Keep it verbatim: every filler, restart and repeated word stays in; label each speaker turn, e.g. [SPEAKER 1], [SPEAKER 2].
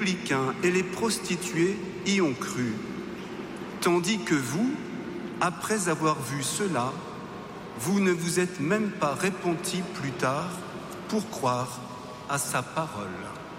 [SPEAKER 1] publicains et les prostituées y ont cru, tandis que vous, après avoir vu cela, vous ne vous êtes même pas repentis plus tard pour croire à sa parole.